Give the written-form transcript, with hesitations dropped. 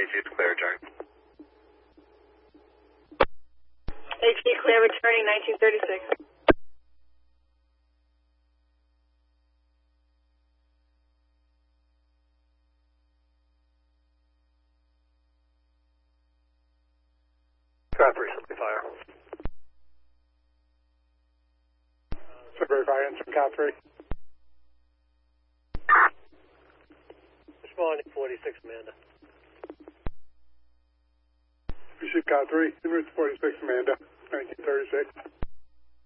it's clear, return. HD clear, returning 1936. Godfrey, fire. February fire, answer Godfrey. Responding 46, Amanda. Receive Godfrey, Emirates 46, Amanda, 1936.